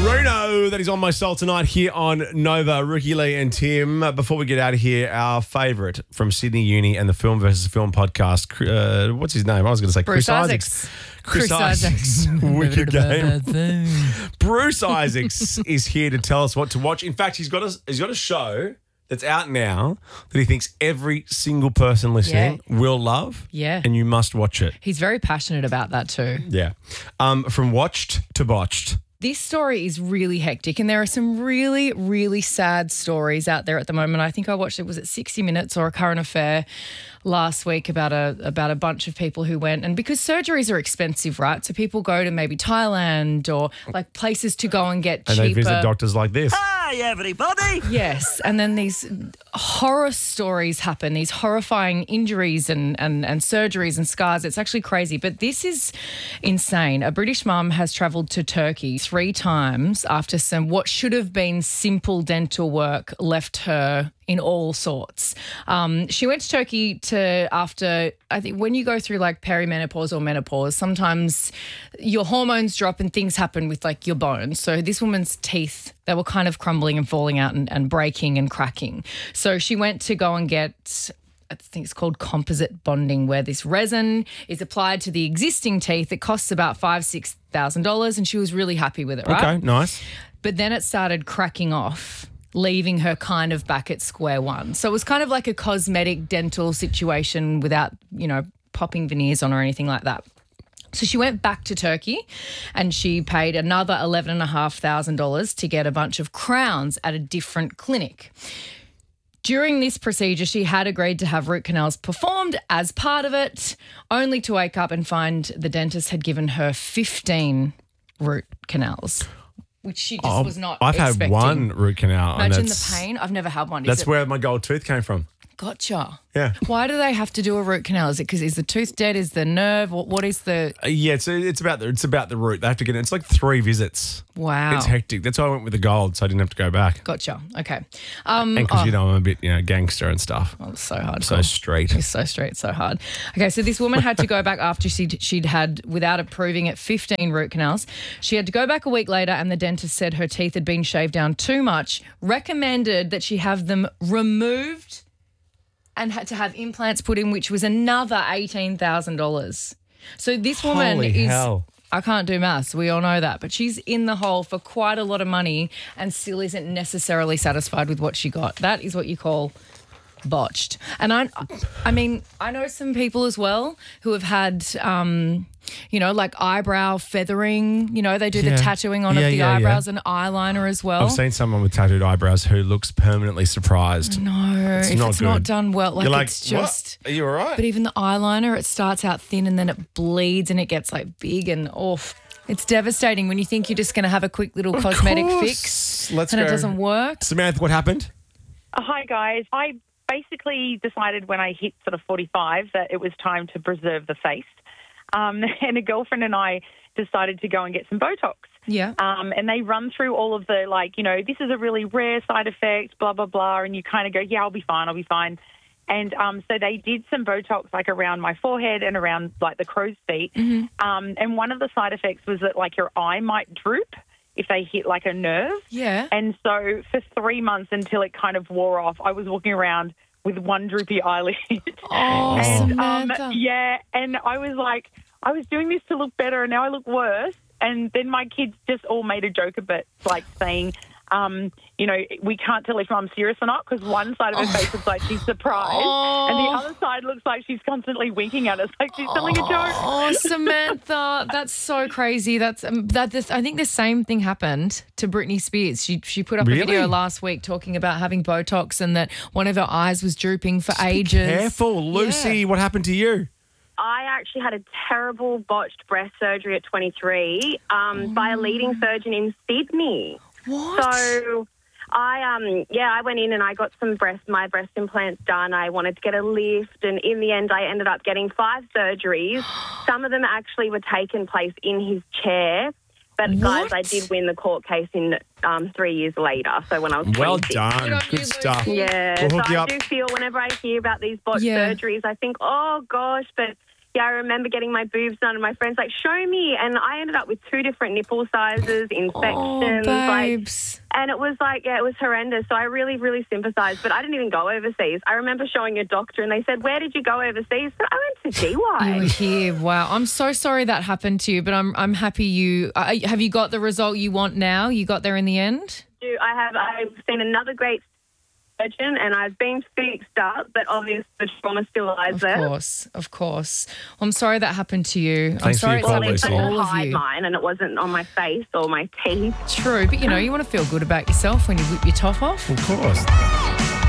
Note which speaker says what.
Speaker 1: Bruno, that is on my soul tonight here on Nova. Ricky Lee and Tim. Before we get out of here, our favourite from Sydney Uni and the Film versus Film podcast. What's his name? I was going to say
Speaker 2: Bruce Isaacs.
Speaker 1: Chris Isaacs. Wicked game. Bruce Isaacs is here to tell us what to watch. In fact, he's got a show that's out now that he thinks every single person listening will love.
Speaker 2: Yeah.
Speaker 1: And you must watch it.
Speaker 2: He's very passionate about that too.
Speaker 1: Yeah. From watched to botched.
Speaker 2: This story is really hectic and there are some really, really sad stories out there at the moment. I think I watched it, was it 60 Minutes or A Current Affair last week about a bunch of people who went, and because surgeries are expensive, right? So people go to maybe Thailand or like places to go and get cheaper.
Speaker 1: And they visit doctors like this.
Speaker 3: Hi, everybody.
Speaker 2: Yes, and then these horror stories happen, these horrifying injuries and surgeries and scars. It's actually crazy, but this is insane. A British mum has travelled to Turkey 3 times after some what should have been simple dental work left her in all sorts. She went to Turkey after, I think when you go through like perimenopause or menopause, sometimes your hormones drop and things happen with like your bones. So this woman's teeth, they were kind of crumbling and falling out and breaking and cracking. So she went to go and get, I think it's called composite bonding, where this resin is applied to the existing teeth. It costs about $5,000-$6,000 and she was really happy with it, right?
Speaker 1: Okay, nice.
Speaker 2: But then it started cracking off, leaving her kind of back at square one. So it was kind of like a cosmetic dental situation without, popping veneers on or anything like that. So she went back to Turkey and she paid another $11,500 to get a bunch of crowns at a different clinic. During this procedure, she had agreed to have root canals performed as part of it, only to wake up and find the dentist had given her 15 root canals, which she just was not expecting.
Speaker 1: I've had one root canal.
Speaker 2: Imagine the pain. I've never had one.
Speaker 1: That's where my gold tooth came from.
Speaker 2: Gotcha.
Speaker 1: Yeah.
Speaker 2: Why do they have to do a root canal? Is it because is the tooth dead? Is the nerve? What is the?
Speaker 1: Yeah, it's about the root. They have to get it. It's like 3 visits.
Speaker 2: Wow.
Speaker 1: It's hectic. That's why I went with the gold, so I didn't have to go back.
Speaker 2: Gotcha. Okay.
Speaker 1: And because I'm a bit gangster and stuff.
Speaker 2: Oh, it's so hard.
Speaker 1: So straight.
Speaker 2: It's so straight, so hard. Okay, so this woman had to go back after she'd had, without approving it, 15 root canals. She had to go back a week later and the dentist said her teeth had been shaved down too much, recommended that she have them removed and had to have implants put in, which was another $18,000. So this woman
Speaker 1: Holy hell.
Speaker 2: I can't do maths, we all know that, but she's in the hole for quite a lot of money and still isn't necessarily satisfied with what she got. That is what you call botched. And I mean, I know some people as well who have had, like eyebrow feathering. They do the tattooing on of the eyebrows and eyebrows as well.
Speaker 1: I've seen someone with tattooed eyebrows who looks permanently surprised.
Speaker 2: No, if it's not done well,
Speaker 1: You're
Speaker 2: it's just.
Speaker 1: What? Are you all right?
Speaker 2: But even the eyeliner, it starts out thin and then it bleeds and it gets like big and off. It's devastating when you think you're just going to have a quick little cosmetic fix
Speaker 1: Let's
Speaker 2: and
Speaker 1: go.
Speaker 2: it doesn't work.
Speaker 1: Samantha, what happened?
Speaker 4: Hi, guys. I basically decided when I hit sort of 45 that it was time to preserve the face. And a girlfriend and I decided to go and get some Botox.
Speaker 2: Yeah.
Speaker 4: And they run through all of the, this is a really rare side effect, blah, blah, blah. And you kind of go, yeah, I'll be fine. And so they did some Botox, around my forehead and around, the crow's feet.
Speaker 2: Mm-hmm.
Speaker 4: And one of the side effects was that, your eye might droop if they hit, a nerve.
Speaker 2: Yeah.
Speaker 4: And so for 3 months until it kind of wore off, I was walking around with one droopy eyelid.
Speaker 2: Oh, Samantha.
Speaker 4: And I was like, I was doing this to look better and now I look worse. And then my kids just all made a joke of it, saying, we can't tell if I'm serious or not because one side of her face looks like she's surprised and the other side looks like she's constantly winking at us like she's telling a joke.
Speaker 2: Oh, Samantha, that's so crazy. I think the same thing happened to Britney Spears. She put up a video last week talking about having Botox and that one of her eyes was drooping for ages.
Speaker 1: Be careful, Lucy.
Speaker 2: Yeah.
Speaker 1: What happened to you?
Speaker 5: I actually had a terrible botched breast surgery at 23 by a leading surgeon in Sydney.
Speaker 2: What?
Speaker 5: So I went in and I got my breast implants done. I wanted to get a lift and in the end I ended up getting 5 surgeries. Some of them actually were taking place in his chair. But guys, I did win the court case in 3 years later. So when I was 26.
Speaker 1: Well done. Good stuff.
Speaker 5: Yeah.
Speaker 1: We'll
Speaker 5: So
Speaker 1: hook you
Speaker 5: I
Speaker 1: up.
Speaker 5: do feel whenever I hear about these botched surgeries, I think, oh gosh, but Yeah, I remember getting my boobs done and my friends like, show me. And I ended up with 2 different nipple sizes, infections.
Speaker 2: Babes.
Speaker 5: And it was like, yeah, it was horrendous. So I really, really sympathised. But I didn't even go overseas. I remember showing a doctor and they said, where did you go overseas? But I went to
Speaker 2: You were
Speaker 5: DY.
Speaker 2: here. Wow. I'm so sorry that happened to you, but I'm happy you have you got the result you want now? You got there in the end?
Speaker 5: I've seen another great surgeon and I've been fixed up, but obviously the trauma still lies there.
Speaker 2: Of course. I'm sorry that happened to you. I'm
Speaker 1: Thanks for
Speaker 2: sorry
Speaker 1: your call,
Speaker 2: it's happened to
Speaker 1: Lucy.
Speaker 2: all of
Speaker 5: hide
Speaker 2: you.
Speaker 5: mine and it wasn't on my face or my teeth.
Speaker 2: True, but you know, you want to feel good about yourself when you whip your top off.
Speaker 1: Of course.